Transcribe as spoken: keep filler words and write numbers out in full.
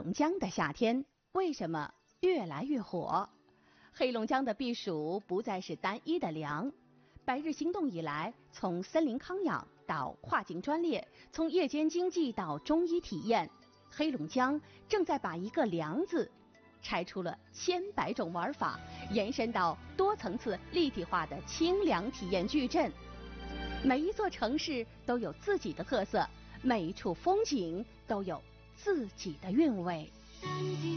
龙江的夏天为什么越来越火？黑龙江的避暑不再是单一的凉。百日行动以来，从森林康养到跨境专列，从夜间经济到中医体验，黑龙江正在把一个凉字拆出了千百种玩法，延伸到多层次立体化的清凉体验矩阵。每一座城市都有自己的特色，每一处风景都有自己的韵味。